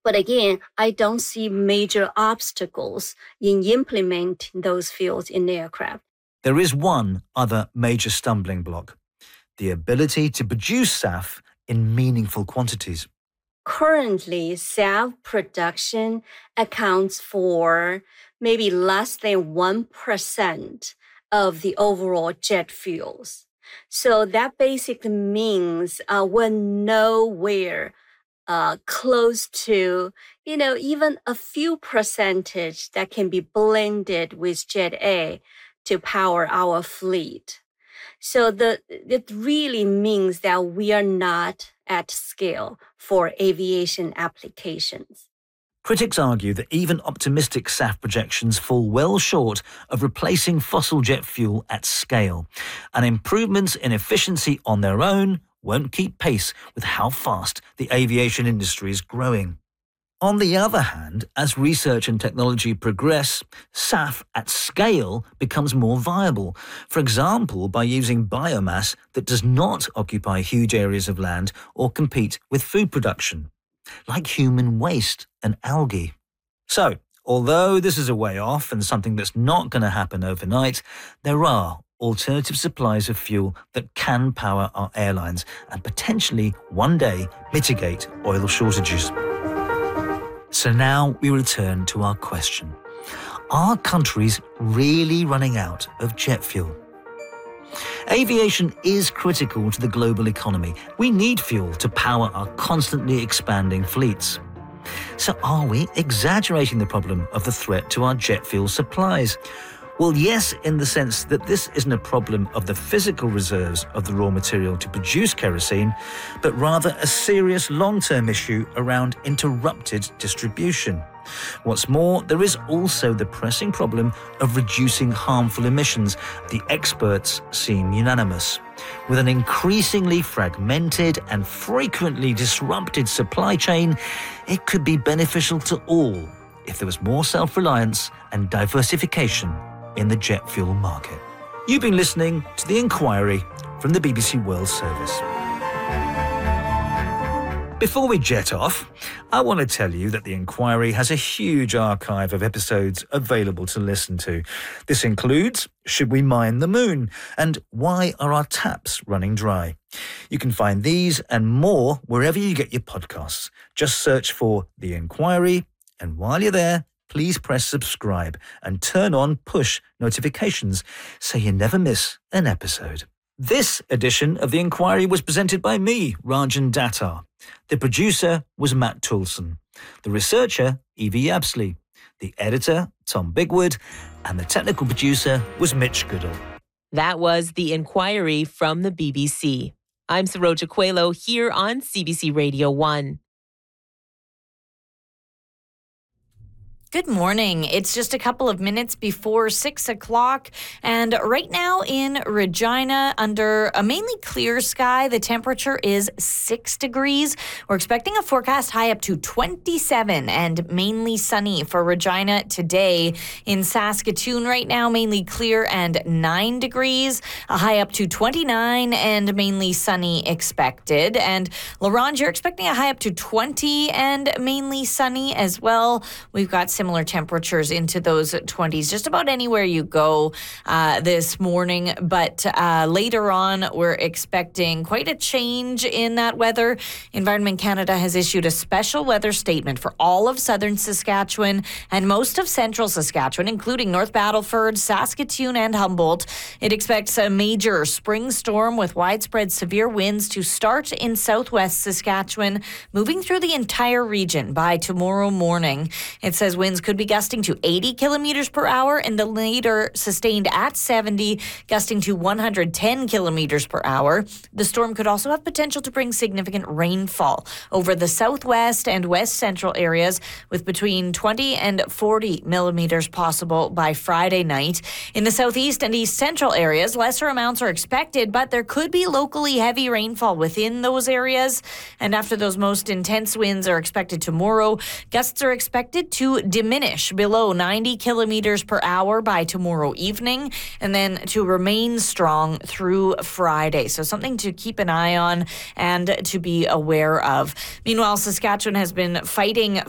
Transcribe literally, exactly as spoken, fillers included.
But again, I don't see major obstacles in implementing those fuels in aircraft. There is one other major stumbling block: the ability to produce S A F in meaningful quantities. Currently, S A F production accounts for maybe less than one percent of the overall jet fuels. So that basically means uh, we're nowhere uh, close to, you know, even a few percentage that can be blended with Jet A to power our fleet. So the, it really means that we are not at scale for aviation applications. Critics argue that even optimistic S A F projections fall well short of replacing fossil jet fuel at scale, and improvements in efficiency on their own won't keep pace with how fast the aviation industry is growing. On the other hand, as research and technology progress, S A F at scale becomes more viable, for example by using biomass that does not occupy huge areas of land or compete with food production, like human waste and algae. So, although this is a way off and something that's not going to happen overnight, there are alternative supplies of fuel that can power our airlines and potentially one day mitigate oil shortages. So now we return to our question: are countries really running out of jet fuel? Aviation is critical to the global economy. We need fuel to power our constantly expanding fleets. So are we exaggerating the problem of the threat to our jet fuel supplies? Well, yes, in the sense that this isn't a problem of the physical reserves of the raw material to produce kerosene, but rather a serious long-term issue around interrupted distribution. What's more, there is also the pressing problem of reducing harmful emissions. The experts seem unanimous. With an increasingly fragmented and frequently disrupted supply chain, it could be beneficial to all if there was more self-reliance and diversification in the jet fuel market. You've been listening to The Inquiry from the B B C World Service. Before we jet off, I want to tell you that The Inquiry has a huge archive of episodes available to listen to. This includes Should We Mine the Moon? And Why Are Our Taps Running Dry? You can find these and more wherever you get your podcasts. Just search for The Inquiry, and while you're there, please press subscribe and turn on push notifications so you never miss an episode. This edition of The Inquiry was presented by me, Rajan Datar. The producer was Matt Toulson. The researcher, Evie Yabsley. The editor, Tom Bigwood. And the technical producer was Mitch Goodall. That was The Inquiry from the B B C. I'm Saroja Coelho here on C B C Radio one. Good morning. It's just a couple of minutes before six o'clock, and right now in Regina, under a mainly clear sky, the temperature is six degrees. We're expecting a forecast high up to twenty-seven and mainly sunny for Regina today. In Saskatoon right now, mainly clear and nine degrees, a high up to twenty-nine and mainly sunny expected. And La Ronge, you're expecting a high up to twenty and mainly sunny as well. We've got similar temperatures into those twenties just about anywhere you go uh, this morning. But uh, later on, we're expecting quite a change in that weather. Environment Canada has issued a special weather statement for all of southern Saskatchewan and most of central Saskatchewan, including North Battleford, Saskatoon, and Humboldt. It expects a major spring storm with widespread severe winds to start in southwest Saskatchewan, moving through the entire region by tomorrow morning. It says winds could be gusting to eighty kilometers per hour and then later sustained at seventy, gusting to one hundred ten kilometers per hour. The storm could also have potential to bring significant rainfall over the southwest and west central areas, with between twenty and forty millimeters possible by Friday night. In the southeast and east central areas, lesser amounts are expected, but there could be locally heavy rainfall within those areas. And after those most intense winds are expected tomorrow, gusts are expected to diminish below ninety kilometers per hour by tomorrow evening, and then to remain strong through Friday. So something to keep an eye on and to be aware of. Meanwhile, Saskatchewan has been fighting